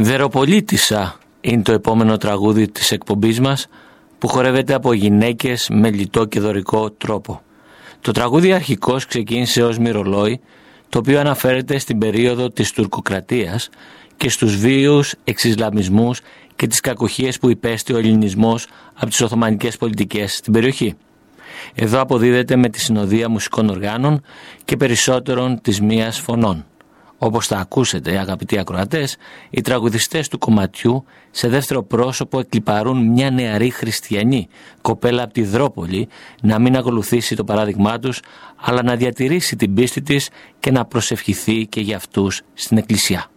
Δεροπολίτισσα είναι το επόμενο τραγούδι της εκπομπής μας, που χορεύεται από γυναίκες με λιτό και δωρικό τρόπο. Το τραγούδι αρχικώς ξεκίνησε ως μυρολόι, το οποίο αναφέρεται στην περίοδο της τουρκοκρατίας και στους βίαιους εξισλαμισμούς και τις κακοχίες που υπέστη ο ελληνισμός από τις οθωμανικές πολιτικές στην περιοχή. Εδώ αποδίδεται με τη συνοδεία μουσικών οργάνων και περισσότερων της μίας φωνών. Όπως θα ακούσετε, αγαπητοί ακροατές, οι τραγουδιστές του κομματιού σε δεύτερο πρόσωπο εκλιπαρούν μια νεαρή χριστιανή κοπέλα από τη Δρόπολη να μην ακολουθήσει το παράδειγμά τους, αλλά να διατηρήσει την πίστη της και να προσευχηθεί και για αυτούς στην εκκλησιά.